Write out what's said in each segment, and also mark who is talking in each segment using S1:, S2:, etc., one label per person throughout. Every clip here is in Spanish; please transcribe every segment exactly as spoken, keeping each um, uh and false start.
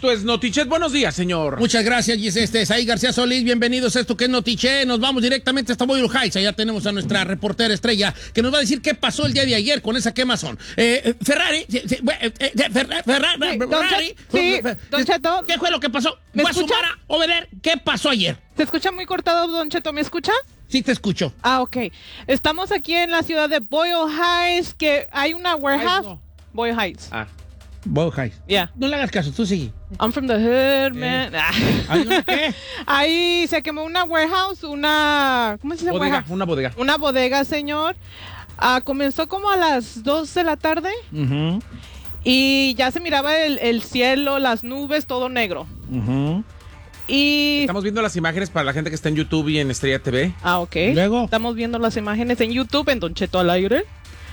S1: Esto es Notichet. Buenos días, señor.
S2: Muchas gracias, y este es ahí García Solís. Bienvenidos a esto que es Notichet. Nos vamos directamente hasta Boyle Heights. Allá tenemos a nuestra reportera estrella que nos va a decir qué pasó el día de ayer con esa quemazón. Eh, Ferrari, eh, eh, Ferrari, Ferrari,
S3: sí, don
S2: Ferrari.
S3: Sí, don Cheto.
S2: ¿Qué fue lo que pasó?
S3: ¿Me
S2: Voy a
S3: escucha?
S2: sumar a Obeder. ¿Qué pasó ayer?
S3: Se escucha muy cortado, don Cheto. ¿Me escucha?
S2: Sí, te escucho.
S3: Ah, ok. Estamos aquí en la ciudad de Boyle Heights, que hay una warehouse.
S2: no.
S3: Boyle Heights.
S1: Ah.
S2: Boyle Heights.
S3: Yeah.
S2: No le hagas caso, tú sigue.
S3: I'm from the hood, man.
S2: ¿Hay una qué?
S3: Ahí se quemó una warehouse, una... ¿Cómo se dice
S1: Bodega,
S3: warehouse?
S1: una bodega.
S3: Una bodega, señor. Ah, comenzó como a las dos de la tarde
S2: Uh-huh.
S3: y ya se miraba el, el cielo, las nubes, todo negro.
S2: Uh-huh.
S3: Y...
S1: Estamos viendo las imágenes para la gente que está en YouTube y en Estrella T V.
S3: Ah, ok.
S2: Luego.
S3: Estamos viendo las imágenes en YouTube, en Don Cheto al aire.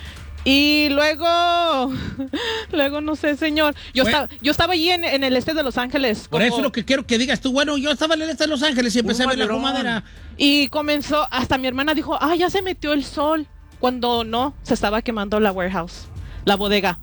S3: Y luego, luego no sé, señor. Yo,
S2: Bueno.
S3: estaba, yo estaba allí en, en el este de Los Ángeles.
S2: Por
S3: como-
S2: eso lo que quiero que digas tú, bueno, yo estaba en el este de Los Ángeles y empecé
S1: Un
S2: a ver la
S1: maderón.
S2: comadera.
S3: Y comenzó, hasta mi hermana dijo, ah, ya se metió el sol. Cuando no, se estaba quemando la warehouse, la bodega.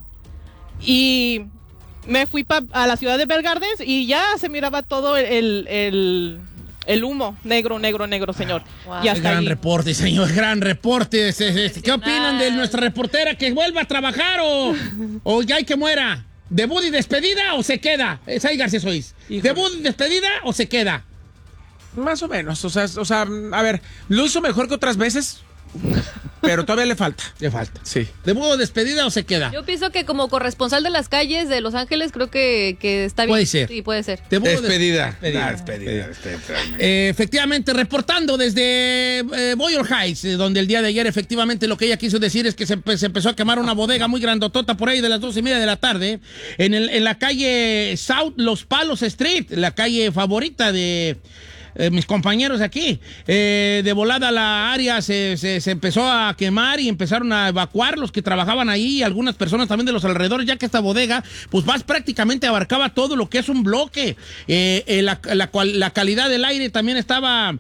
S3: Y me fui pa, a la ciudad de Bell Gardens y ya se miraba todo el, el, el humo, negro, negro, negro, señor.
S4: Wow.
S3: Y hasta
S2: Gran
S3: ahí.
S2: reporte, señor, gran reporte. Este, este, ¿Qué opinan de nuestra reportera que vuelva a trabajar o, o ya hay que muera? ¿Debut y despedida o se queda? Es ahí García Solís.
S1: Híjole.
S2: ¿Debut y despedida o se queda?
S1: Más o menos, o sea, o sea, a ver, lo hizo mejor que otras veces, pero todavía le falta.
S2: Le falta.
S1: Sí.
S2: ¿Debut o despedida o se queda?
S4: Yo pienso que como corresponsal de las calles de Los Ángeles, creo que, que está bien.
S2: Puede ser.
S4: Sí, puede ser.
S2: ¿Debut o des-
S5: Despedida.
S2: Despedida.
S5: Ah, despedida, despedida.
S2: Eh, efectivamente, reportando desde eh, Boyle Heights, eh, donde el día de ayer efectivamente lo que ella quiso decir es que se, empe- se empezó a quemar una bodega muy grandotota por ahí de las dos y media de la tarde en, el, en la calle South Los Palos Street, la calle favorita de eh, mis compañeros aquí. Eh, de volada la área se, se, se empezó a quemar y empezaron a evacuar los que trabajaban ahí y algunas personas también de los alrededores, ya que esta bodega pues más prácticamente abarcaba todo lo que es un bloque. Eh, eh, la, la, cual- la calidad del aire también estaba...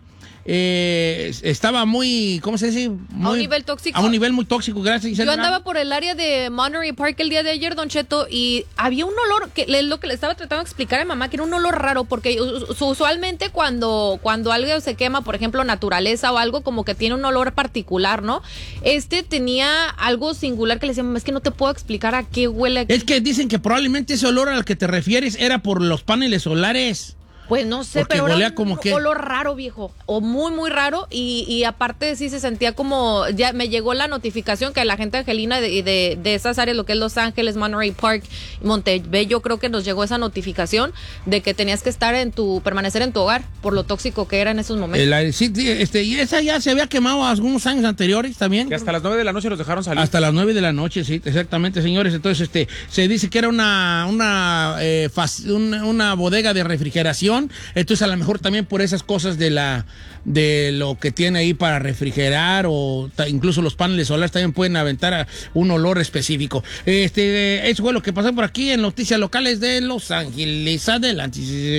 S2: Eh, estaba muy, ¿cómo se dice? Muy,
S4: A un nivel tóxico.
S2: A un nivel muy tóxico, gracias. Gisela.
S4: Yo andaba por el área de Monterey Park el día de ayer, Don Cheto, y había un olor, que es lo que le estaba tratando de explicar a mi mamá, que era un olor raro, porque us- usualmente cuando, cuando algo se quema, por ejemplo, naturaleza o algo, como que tiene un olor particular, ¿no? Este tenía algo singular que le decía, mamá, es que no te puedo explicar a qué huele aquí.
S2: Es que dicen que probablemente ese olor al que te refieres era por los paneles solares.
S4: Pues no sé,
S2: Porque
S4: pero era
S2: olía
S4: un
S2: como que-
S4: olor raro, viejo, o muy, muy raro, y, y aparte sí se sentía como, ya me llegó la notificación que la gente angelina de, de, de esas áreas, lo que es Los Ángeles, Monterey Park, Montebello, creo que nos llegó esa notificación de que tenías que estar en tu, permanecer en tu hogar, por lo tóxico que era en esos momentos.
S2: El aire, sí, sí, este, y esa ya se había quemado algunos años anteriores también.
S1: Que hasta las nueve de la noche los dejaron salir.
S2: Hasta las nueve de la noche, sí, exactamente, señores. Entonces, este, se dice que era una, una, eh, fac- una, una bodega de refrigeración. Entonces, a lo mejor también por esas cosas de la, de lo que tiene ahí para refrigerar o ta- incluso los paneles solares también pueden aventar a un olor específico. Este, eso fue lo que pasó por aquí en noticias locales de Los Ángeles. Adelante.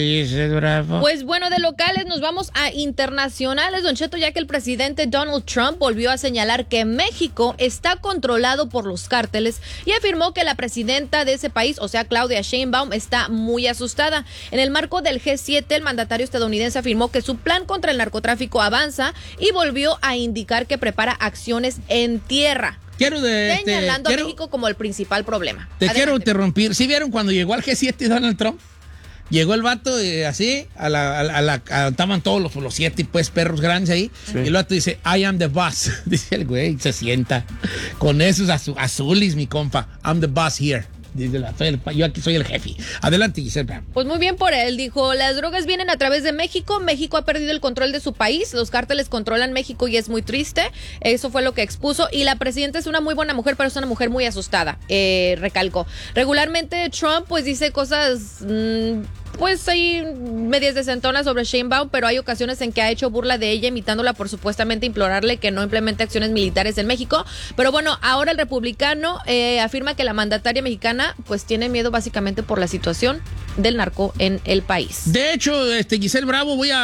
S2: Bravo.
S4: Pues bueno, de locales nos vamos a internacionales, Don Cheto, ya que el presidente Donald Trump volvió a señalar que México está controlado por los cárteles y afirmó que la presidenta de ese país, o sea, Claudia Sheinbaum, está muy asustada. En el marco del G siete, el mandatario estadounidense afirmó que su plan contra el narcotráfico avanza y volvió a indicar que prepara acciones en tierra,
S2: Quiero de, este,
S4: señalando
S2: quiero-
S4: a México como el principal problema.
S2: Te
S4: Adelante.
S2: quiero interrumpir. ¿Sí vieron cuando llegó al G siete Donald Trump? Llegó el vato eh, así, a la, a la, a la- a- estaban todos los, los siete pues perros grandes ahí.
S1: Sí.
S2: Y el vato dice, I am the boss. Dice el güey, se sienta. Con esos azu- azules, mi compa. I'm the boss here. Dice la, soy el- yo aquí soy el jefe. Adelante, Gisela.
S4: Pues muy bien por él, dijo, las drogas vienen a través de México, México ha perdido el control de su país, los cárteles controlan México y es muy triste, eso fue lo que expuso, y la presidenta es una muy buena mujer, pero es una mujer muy asustada, eh, recalcó. Regularmente Trump pues dice cosas... Mmm, pues hay medias desentonas sobre Sheinbaum, pero hay ocasiones en que ha hecho burla de ella, imitándola por supuestamente implorarle que no implemente acciones militares en México. Pero bueno, ahora el republicano eh, afirma que la mandataria mexicana pues tiene miedo básicamente por la situación del narco en el país.
S2: De hecho, este Giselle Bravo, voy a,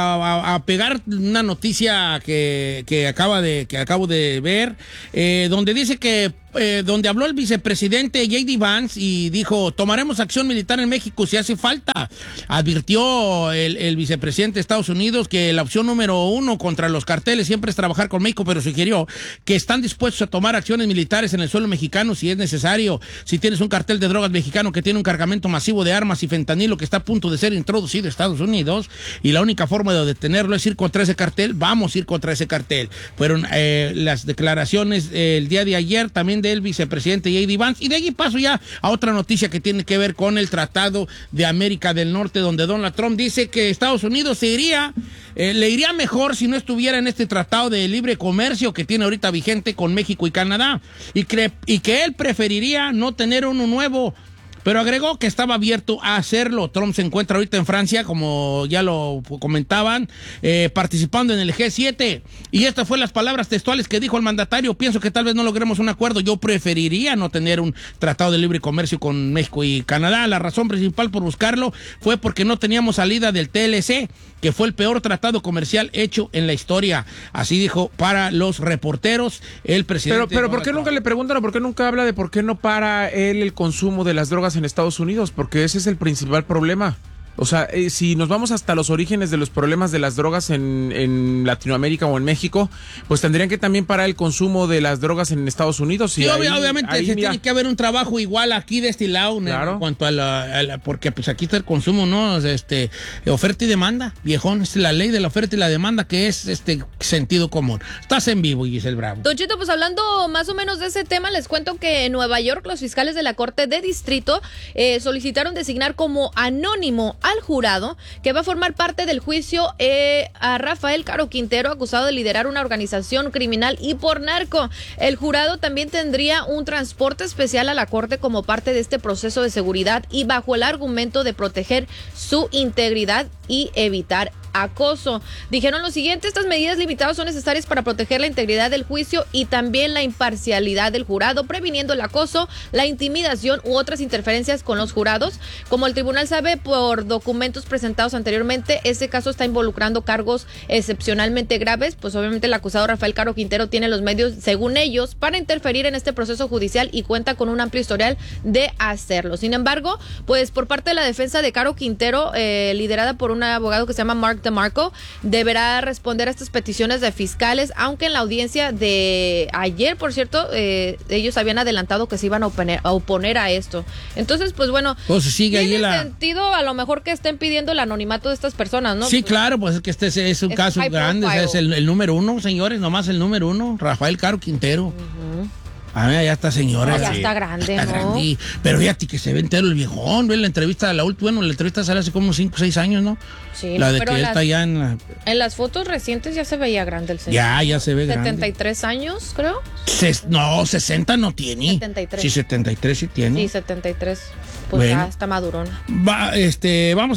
S2: a, a pegar una noticia que, que, acaba de, que acabo de ver, eh, donde dice que Eh, donde habló el vicepresidente J D Vance y dijo, tomaremos acción militar en México si hace falta. Advirtió el, el vicepresidente de Estados Unidos que la opción número uno contra los carteles siempre es trabajar con México, pero sugirió que están dispuestos a tomar acciones militares en el suelo mexicano si es necesario. Si tienes un cartel de drogas mexicano que tiene un cargamento masivo de armas y fentanilo que está a punto de ser introducido a Estados Unidos y la única forma de detenerlo es ir contra ese cartel, vamos a ir contra ese cartel. Fueron eh, las declaraciones eh, el día de ayer también del vicepresidente J D Vance. Y de allí paso ya a otra noticia que tiene que ver con el Tratado de América del Norte, donde Donald Trump dice que Estados Unidos se iría, eh, le iría mejor si no estuviera en este tratado de libre comercio que tiene ahorita vigente con México y Canadá, y, cre- y que él preferiría no tener uno nuevo. Pero agregó que estaba abierto a hacerlo. Trump se encuentra ahorita en Francia, como ya lo comentaban, eh, participando en el G siete. Y estas fueron las palabras textuales que dijo el mandatario. Pienso que tal vez no logremos un acuerdo. Yo preferiría no tener un tratado de libre comercio con México y Canadá. La razón principal por buscarlo fue porque no teníamos salida del T L C, que fue el peor tratado comercial hecho en la historia. Así dijo para los reporteros el presidente.
S1: Pero, pero ¿por qué nunca le preguntan o por qué nunca habla de por qué no para él el consumo de las drogas en Estados Unidos? Porque ese es el principal problema. O sea, eh, si nos vamos hasta los orígenes de los problemas de las drogas en, en Latinoamérica o en México, pues tendrían que también parar el consumo de las drogas en Estados Unidos. Y
S2: sí,
S1: ahí,
S2: obviamente
S1: ahí,
S2: se
S1: mira,
S2: tiene que haber un trabajo igual aquí de este lado,
S1: claro,
S2: en cuanto a la, a la, porque pues aquí está el consumo, ¿no? Este, oferta y demanda, viejón, es la ley de la oferta y la demanda que es este sentido común. Estás en vivo, Giselle Bravo.
S4: Don Chito, pues hablando más o menos de ese tema, les cuento que en Nueva York los fiscales de la Corte de Distrito eh, solicitaron designar como anónimo al jurado que va a formar parte del juicio eh, a Rafael Caro Quintero, acusado de liderar una organización criminal y por narco. El jurado también tendría un transporte especial a la corte como parte de este proceso de seguridad y bajo el argumento de proteger su integridad y evitar acoso. Dijeron lo siguiente: estas medidas limitadas son necesarias para proteger la integridad del juicio y también la imparcialidad del jurado, previniendo el acoso, la intimidación u otras interferencias con los jurados. Como el tribunal sabe por documentos presentados anteriormente, ese caso está involucrando cargos excepcionalmente graves, pues obviamente el acusado Rafael Caro Quintero tiene los medios, según ellos, para interferir en este proceso judicial y cuenta con un amplio historial de hacerlo. Sin embargo, pues por parte de la defensa de Caro Quintero, eh, liderada por un abogado que se llama Mark DeMarco, deberá responder a estas peticiones de fiscales, aunque en la audiencia de ayer, por cierto, eh, ellos habían adelantado que se iban a oponer, a oponer a esto. Entonces, pues bueno,
S2: pues sigue
S4: tiene
S2: ahí la...
S4: sentido a lo mejor que estén pidiendo el anonimato de estas personas, ¿no?
S2: Sí,
S4: pues,
S2: claro, pues es que este es, es un
S4: es
S2: caso
S4: high
S2: grande,
S4: profile.
S2: es el, el número uno, señores, nomás el número uno, Rafael Caro Quintero.
S4: Uh-huh.
S2: Ah, ya está señora.
S4: No, ya
S2: sí.
S4: está grande,
S2: Está
S4: ¿no?
S2: grande. Pero fíjate que se ve entero el viejón, ve la entrevista, la última, bueno, la entrevista sale hace como cinco o seis años, ¿no?
S4: Sí,
S2: la
S4: no,
S2: de
S4: pero
S2: que él
S4: las-
S2: está ya en la...
S4: En las fotos recientes ya se veía grande el señor.
S2: Ya, ya se ve grande.
S4: setenta y tres años, creo.
S2: Ses- no, sesenta no tiene.
S4: setenta y tres.
S2: Sí, setenta y tres sí tiene.
S4: Sí, setenta y tres. Pues
S2: Bueno.
S4: ya está madurón.
S2: Va, este, vamos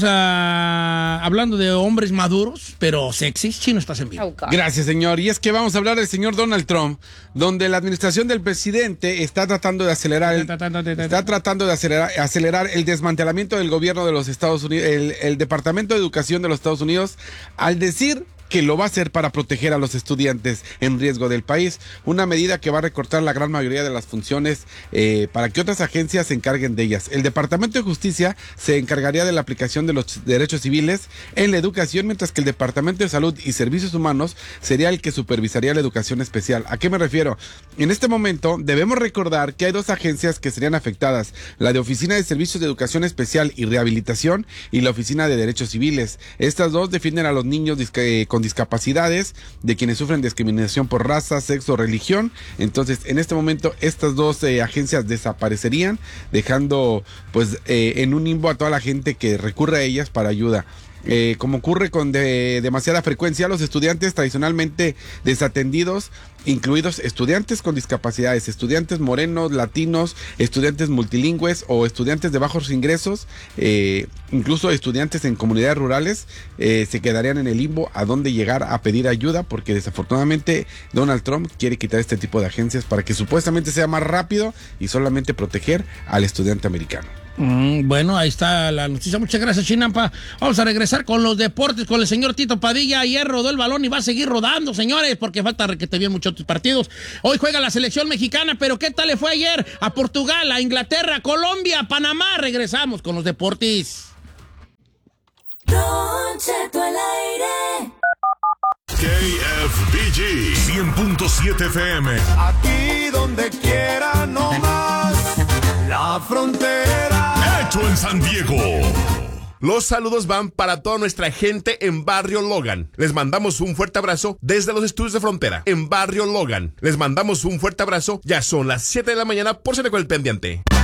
S2: a... Hablando de hombres maduros, pero sexys, Chino, estás en vivo.
S4: Oh, God.
S5: Gracias, señor. Y es que vamos a hablar del señor Donald Trump, donde la administración del presidente está tratando de acelerar el, está tratando de acelerar, acelerar el desmantelamiento del gobierno de los Estados Unidos, el, el Departamento de Educación de los Estados Unidos, al decir que lo va a hacer para proteger a los estudiantes en riesgo del país, una medida que va a recortar la gran mayoría de las funciones eh, para que otras agencias se encarguen de ellas. El Departamento de Justicia se encargaría de la aplicación de los derechos civiles en la educación, mientras que el Departamento de Salud y Servicios Humanos sería el que supervisaría la educación especial. ¿A qué me refiero? En este momento debemos recordar que hay dos agencias que serían afectadas, la de Oficina de Servicios de Educación Especial y Rehabilitación y la Oficina de Derechos Civiles. Estas dos defienden a los niños disca- eh, con discapacidades, de quienes sufren discriminación por raza, sexo o religión. Entonces, en este momento, estas dos eh, agencias desaparecerían, dejando pues eh, en un limbo a toda la gente que recurre a ellas para ayuda. Eh, como ocurre con de, demasiada frecuencia, los estudiantes tradicionalmente desatendidos, incluidos estudiantes con discapacidades, estudiantes morenos, latinos, estudiantes multilingües o estudiantes de bajos ingresos, eh, incluso estudiantes en comunidades rurales, eh, se quedarían en el limbo a dónde llegar a pedir ayuda, porque desafortunadamente Donald Trump quiere quitar este tipo de agencias para que supuestamente sea más rápido y solamente proteger al estudiante americano.
S2: Mm, bueno, ahí está la noticia. Muchas gracias, Chinampa. Vamos a regresar con los deportes, con el señor Tito Padilla. Ayer rodó el balón y va a seguir rodando, señores, porque falta que te vean muchos otros partidos. Hoy juega la selección mexicana, pero ¿qué tal le fue ayer a Portugal, a Inglaterra, Colombia, Panamá? Regresamos con los deportes.
S6: Don Cheto al aire.
S7: K F B G cien punto siete F M.
S8: Aquí donde quiera, no más. La frontera.
S7: Hecho en San Diego. Los saludos van para toda nuestra gente en Barrio Logan. Les mandamos un fuerte abrazo desde los estudios de frontera en Barrio Logan. Les mandamos un fuerte abrazo. Ya son las siete de la mañana por ser con el pendiente.